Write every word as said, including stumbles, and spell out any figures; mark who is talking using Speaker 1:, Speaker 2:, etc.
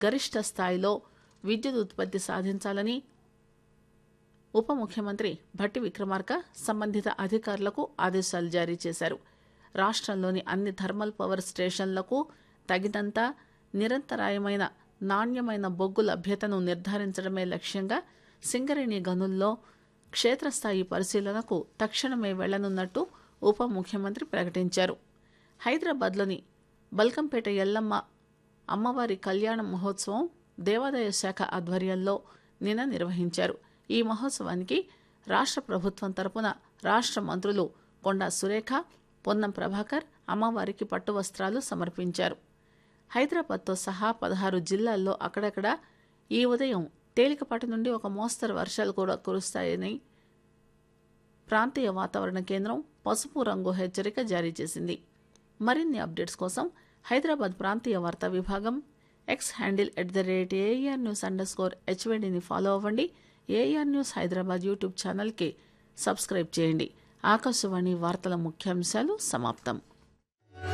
Speaker 1: గరిష్ట స్థాయిలో విద్యుత్ ఉత్పత్తి సాధించాలని ఉప ముఖ్యమంత్రి భట్టి విక్రమార్క సంబంధిత అధికారులకు ఆదేశాలు జారీ చేశారు. రాష్ట్రంలోని అన్ని థర్మల్ పవర్ స్టేషన్లకు తగినంత నిరంతరాయమైన నాణ్యమైన బొగ్గు లభ్యతను నిర్ధారించడమే లక్ష్యంగా సింగరేణి గనుల్లో క్షేత్రస్థాయి పరిశీలనకు తక్షణమే వెళ్లనున్నట్టు ఉప ముఖ్యమంత్రి ప్రకటించారు. హైదరాబాద్లోని బల్కంపేట ఎల్లమ్మ అమ్మవారి కళ్యాణ మహోత్సవం దేవాదాయ శాఖ ఆధ్వర్యంలో నిన్న నిర్వహించారు. ఈ మహోత్సవానికి రాష్ట్ర ప్రభుత్వం తరపున రాష్ట్ర మంత్రులు కొండా సురేఖ, పొన్నం ప్రభాకర్ అమ్మవారికి పట్టు వస్త్రాలు సమర్పించారు. హైదరాబాద్తో సహా పదహారు జిల్లాల్లో అక్కడక్కడ ఈ ఉదయం తేలికపాటి నుండి ఒక మోస్తరు వర్షాలు కూడా కురుస్తాయని ప్రాంతీయ వాతావరణ కేంద్రం పసుపు రంగు హెచ్చరిక జారీ చేసింది. మరిన్ని అప్డేట్స్ కోసం హైదరాబాద్ ప్రాంతీయ వార్తా విభాగం X handle at the rate AR news under score హెచ్వైడిని follow అవ్వండి. ఏఆర్ న్యూస్ హైదరాబాద్ యూట్యూబ్ ఛానల్కి సబ్స్క్రైబ్ చేయండి. ఆకాశవాణి వార్తల ముఖ్యాంశాలు సమాప్తం.